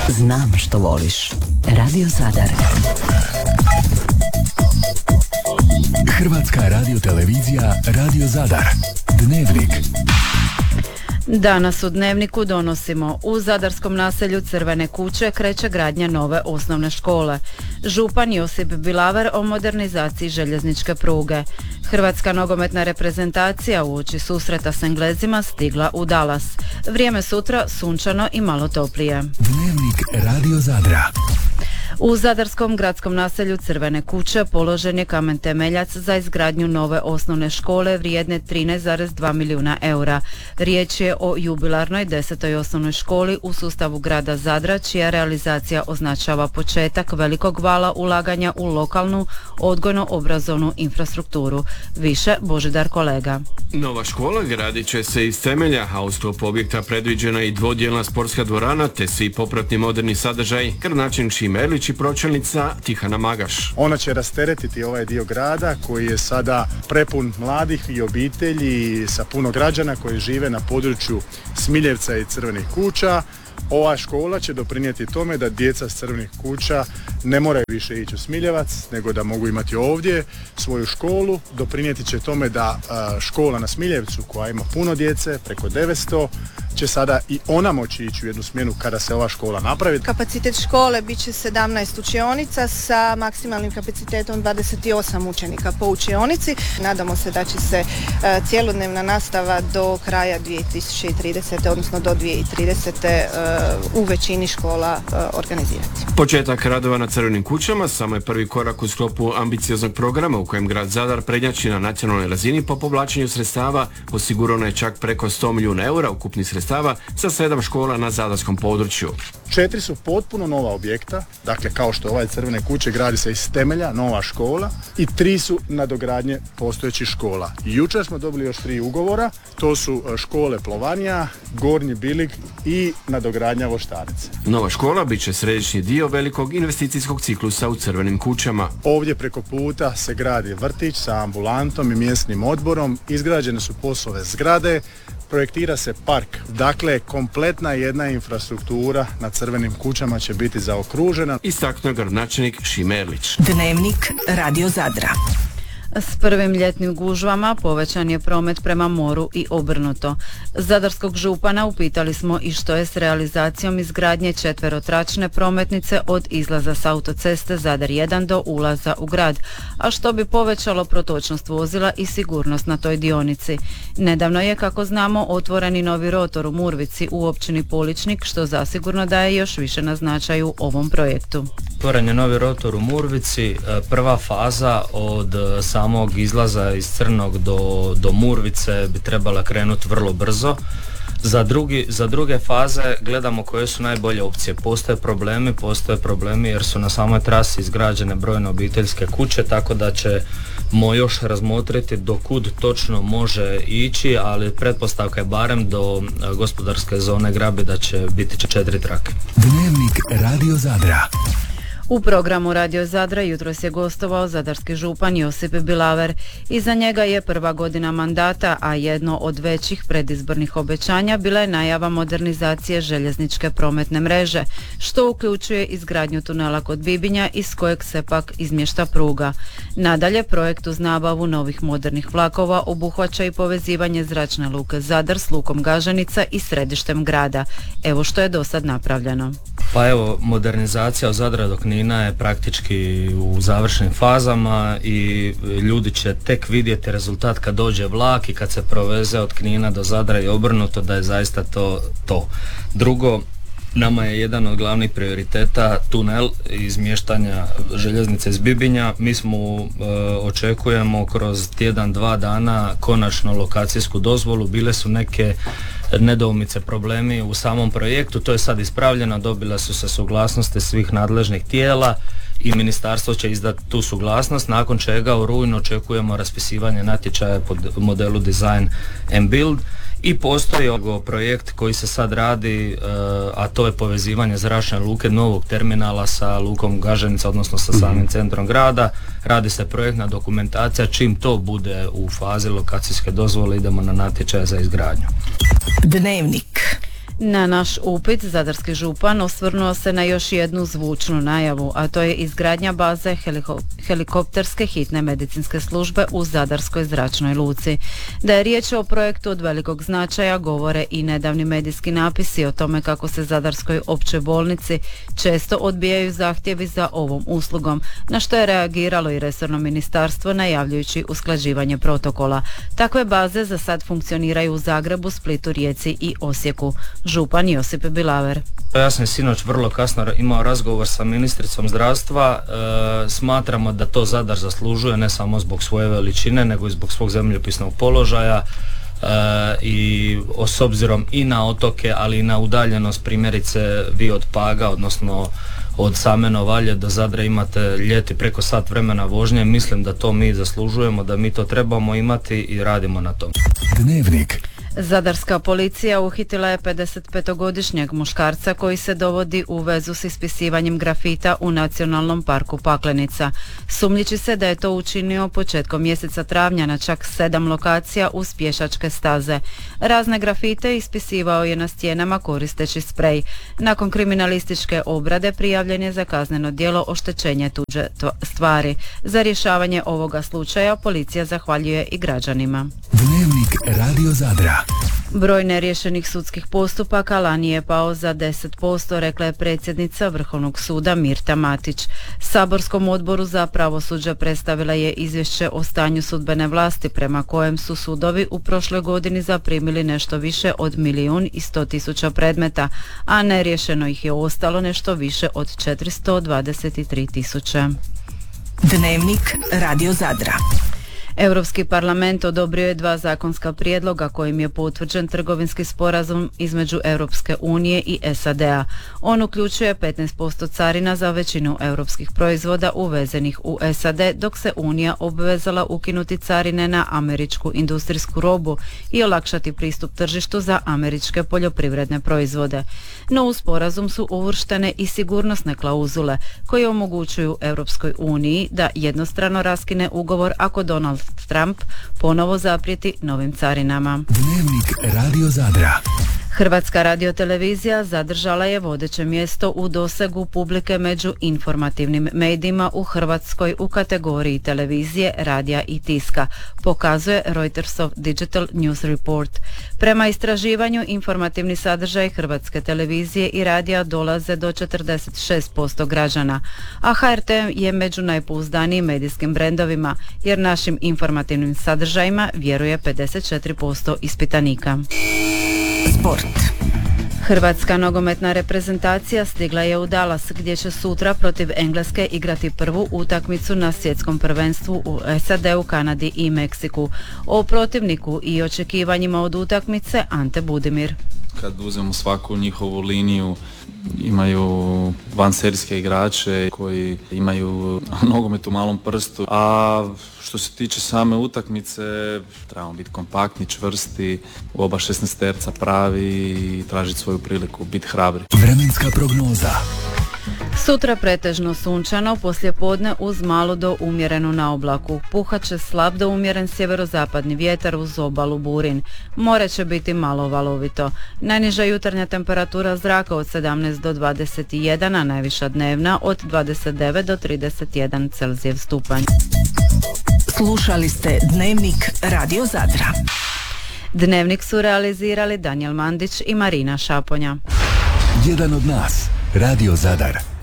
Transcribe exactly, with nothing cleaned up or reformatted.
Znam što voliš. Radio Zadar. Hrvatska radiotelevizija Radio Zadar. Dnevnik. Danas u Dnevniku donosimo: u zadarskom naselju Crvene kuće kreće gradnja nove osnovne škole. Župan Josip Bilaver o modernizaciji željezničke pruge. Hrvatska nogometna reprezentacija uoči susreta s Englezima stigla u Dallas. Vrijeme sutra sunčano i malo toplije. Dnevnik Radio Zadra. U zadarskom gradskom naselju Crvene kuće položen je kamen temeljac za izgradnju nove osnovne škole vrijedne trinaest zarez dva milijuna eura. Riječ je o jubilarnoj desetoj osnovnoj školi u sustavu grada Zadra, čija realizacija označava početak velikog vala ulaganja u lokalnu odgojno-obrazovnu infrastrukturu. Više Božidar Kolega. Nova škola gradit će se iz temelja, a u sklopu objekta predviđena i dvodjelna sportska dvorana te svi popratni moderni sadržaj, gradonačelnik Šime Erlić i pročelnica Tihana Magaš. Ona će rasteretiti ovaj dio grada koji je sada prepun mladih i obitelji sa puno građana koji žive na području Smiljevca i Crvenih kuća. Ova škola će doprinijeti tome da djeca s Crvenih kuća ne moraju više ići u Smiljevac, nego da mogu imati ovdje svoju školu. Doprinijeti će tome da škola na Smiljevcu, koja ima puno djece, preko devetsto, će sada i ona moći ići u jednu smjenu kada se ova škola napravi. Kapacitet škole bit će sedamnaest učionica sa maksimalnim kapacitetom dvadeset osam učenika po učionici. Nadamo se da će se cjelodnevna nastava do kraja dvije tisuće tridesete. odnosno do dvije tisuće tridesete. u većini škola organizirati. Početak radova na Crvenim kućama samo je prvi korak u sklopu ambicioznog programa u kojem grad Zadar prednjači na nacionalnoj razini po povlačenju sredstava. Osigurano je čak preko sto milijuna eura ukupnih sredstava za sedam škola na zadarskom području. Četiri su potpuno nova objekta, dakle kao što ovaj Crvene kuće gradi se iz temelja, nova škola, i tri su nadogradnje postojećih škola. Jučer smo dobili još tri ugovora, to su škole Plovanija, Gornji Bilig i nadogradnja Voštarice. Nova škola bit će središnji dio velikog investicijskog ciklusa u Crvenim kućama. Ovdje preko puta se gradi vrtić sa ambulantom i mjesnim odborom, izgrađene su poslove zgrade, projektira se park. Dakle, kompletna jedna infrastruktura na Crvenim kućama će biti zaokružena. Istaknuo je gradonačelnik Šime Erlić. Dnevnik Radio Zadra. S prvim ljetnim gužvama povećan je promet prema moru i obrnuto. Zadarskog župana upitali smo i što je s realizacijom izgradnje četverotračne prometnice od izlaza s autoceste Zadar jedan do ulaza u grad, a što bi povećalo protočnost vozila i sigurnost na toj dionici. Nedavno je, kako znamo, otvoreni novi rotor u Murvici u općini Poličnik, što zasigurno daje još više na značaju ovom projektu. Otvoren je novi rotor u Murvici, prva faza od samog izlaza iz Crnog do, do Murvice bi trebala krenuti vrlo brzo. Za, drugi, za druge faze gledamo koje su najbolje opcije. Postoje problemi, postoje problemi jer su na samoj trasi izgrađene brojne obiteljske kuće, tako da ćemo još razmotriti do kud točno može ići, ali pretpostavka je barem do gospodarske zone Grabi da će biti četiri trake. Dnevnik Radio Zadra. U programu Radio Zadra jutros je gostovao zadarski župan Josip Bilaver. Iza njega je prva godina mandata, a jedno od većih predizbornih obećanja bila je najava modernizacije željezničke prometne mreže, što uključuje izgradnju tunela kod Bibinja iz kojeg se pak izmješta pruga. Nadalje, projekt uz nabavu novih modernih vlakova obuhvaća i povezivanje zračne luke Zadar s lukom Gaženica i središtem grada. Evo što je do sad napravljeno. Pa evo, modernizacija od Zadra do Knina je praktički u završnim fazama i ljudi će tek vidjeti rezultat kad dođe vlak i kad se proveze od Knina do Zadra i obrnuto, da je zaista to to. Drugo, nama je jedan od glavnih prioriteta tunel izmještanja željeznice iz Bibinja. Mi smo e, očekujemo kroz tjedan, dva dana konačno lokacijsku dozvolu. Bile su neke nedoumice, problemi u samom projektu, to je sad ispravljeno, dobile su se suglasnosti svih nadležnih tijela i ministarstvo će izdati tu suglasnost, nakon čega u rujnu očekujemo raspisivanje natječaja pod modelu Design and Build. I postoji projekt koji se sad radi, a to je povezivanje zračne luke novog terminala sa lukom Gaženica, odnosno sa samim centrom grada. Radi se projektna dokumentacija, čim to bude u fazi lokacijske dozvole idemo na natječaje za izgradnju. Dnevnik. Na naš upit zadarski župan osvrnuo se na još jednu zvučnu najavu, a to je izgradnja baze heliko- helikopterske hitne medicinske službe u Zadarskoj zračnoj luci. Da je riječ o projektu od velikog značaja govore i nedavni medijski napisi o tome kako se Zadarskoj općoj bolnici često odbijaju zahtjevi za ovom uslugom, na što je reagiralo i resorno ministarstvo najavljujući usklađivanje protokola. Takve baze za sad funkcioniraju u Zagrebu, Splitu, Rijeci i Osijeku. Župan Josip Bilaver. Ja sam sinoć vrlo kasno imao razgovor sa ministricom zdravstva. E, smatramo da to Zadar zaslužuje ne samo zbog svoje veličine, nego i zbog svog zemljopisnog položaja e, i s obzirom i na otoke, ali i na udaljenost, primjerice vi od Paga, odnosno od same Novalje do Zadra imate ljeti preko sat vremena vožnje. Mislim da to mi zaslužujemo, da mi to trebamo imati i radimo na tom. Dnevnik. Zadarska policija uhitila je pedesetpetogodišnjeg muškarca koji se dovodi u vezu s ispisivanjem grafita u Nacionalnom parku Paklenica. Sumnjiči se da je to učinio početkom mjeseca travnja na čak sedam lokacija uz pješačke staze. Razne grafite ispisivao je na stijenama koristeći sprej. Nakon kriminalističke obrade prijavljen je za kazneno djelo oštećenje tuđe stvari. Za rješavanje ovoga slučaja policija zahvaljuje i građanima. Dnevnik Radio Zadra. Broj neriješenih sudskih postupaka lani je pao za deset posto, rekla je predsjednica Vrhovnog suda Mirta Matić. Saborskom odboru za pravosuđe predstavila je izvješće o stanju sudbene vlasti prema kojem su sudovi u prošloj godini zaprimili nešto više od milijun i sto tisuća predmeta, a neriješeno ih je ostalo nešto više od četiristo dvadeset tri tisuće. Dnevnik Radio Zadra. Europski parlament odobrio je dva zakonska prijedloga kojim je potvrđen trgovinski sporazum između Europske unije i S A D-a. On uključuje petnaest posto carina za većinu europskih proizvoda uvezenih u S A D, dok se Unija obvezala ukinuti carine na američku industrijsku robu i olakšati pristup tržištu za američke poljoprivredne proizvode. No u sporazum su uvrštene i sigurnosne klauzule koje omogućuju Europskoj uniji da jednostrano raskine ugovor ako Donald Trump ponovo zaprijeti novim carinama. Dnevnik Radio Zadra. Hrvatska radiotelevizija zadržala je vodeće mjesto u dosegu publike među informativnim medijima u Hrvatskoj u kategoriji televizije, radija i tiska, pokazuje Reutersov Digital News Report. Prema istraživanju, informativni sadržaj Hrvatske televizije i radija dolaze do četrdeset šest posto građana, a H R T je među najpouzdanijim medijskim brendovima, jer našim informativnim sadržajima vjeruje pedeset četiri posto ispitanika. Sport. Hrvatska nogometna reprezentacija stigla je u Dallas gdje će sutra protiv Engleske igrati prvu utakmicu na svjetskom prvenstvu u S A D-u, Kanadi i Meksiku. O protivniku i očekivanjima od utakmice Ante Budimir. Kad uzmemo svaku njihovu liniju, imaju vanserijske igrače koji imaju nogomet u malom prstu, a što se tiče same utakmice trebamo biti kompaktni, čvrsti, u oba šesnaesterca pravi i tražiti svoju priliku, biti hrabri. Vremenska prognoza. Sutra pretežno sunčano, poslijepodne uz malo do umjerenu naoblaku. Puhat će slab do umjeren sjeverozapadni vjetar uz obalu burin. More će biti malo valovito. Najniža jutarnja temperatura zraka od sedamnaest do dvadeset jedan, a najviša dnevna od dvadeset devet do trideset jedan Celzijev stupanj. Slušali ste Dnevnik Radio Zadra. Dnevnik su realizirali Danijel Mandić i Marina Šaponja. Jedan od nas. Radio Zadar.